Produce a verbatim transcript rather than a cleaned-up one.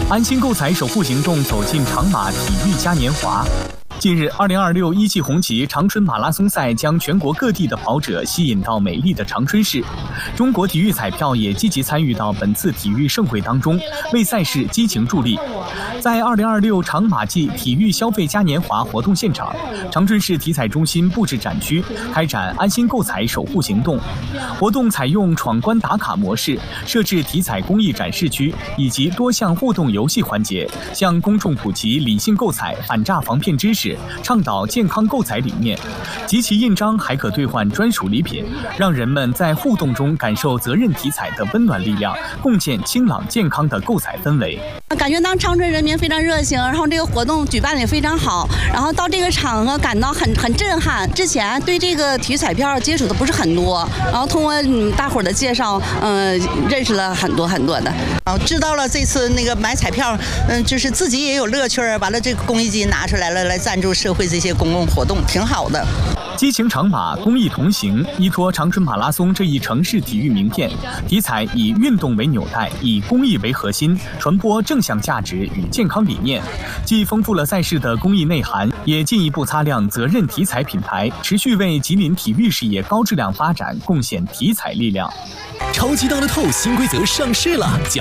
安心购彩守护行动走进长马体育嘉年华。近日，二零二六一汽红旗长春马拉松赛将全国各地的跑者吸引到美丽的长春市。中国体育彩票也积极参与到本次体育盛会当中，为赛事激情助力。在二零二六长马季体育消费嘉年华活动现场，长春市体彩中心布置展区，开展安心购彩守护行动。活动采用闯关打卡模式，设置体彩公益展示区以及多项互动游戏环节，向公众普及理性购彩、反诈防骗知识，倡导健康购彩理念。集齐印章还可兑换专属礼品，让人们在互动中感受责任体彩的温暖力量，共建清朗健康的购彩氛围。 感觉当长春人民非常热情，然后这个活动举办的也非常好，然后到这个场合感到很很震撼。之前对这个体育彩票接触的不是很多，然后通过嗯大伙儿的介绍，嗯、呃，认识了很多很多的， 啊，知道了这次那个买彩票，嗯，就是自己也有乐趣儿，完了这个公益金拿出来了，来赞助社会这些公共活动，挺好的。 激情长马，公益同行，依托长春马拉松这一城市体育名片，体彩以运动为纽带，以公益为核心，传播正向价值与健康理念，既丰富了赛事的公益内涵，也进一步擦亮责任体彩品牌，持续为吉林体育事业高质量发展贡献体彩力量。 超级大乐透新规则上市了，奖